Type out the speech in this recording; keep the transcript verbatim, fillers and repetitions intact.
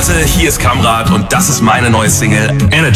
Leute, hier ist Kamrat und das ist meine neue Single Energy.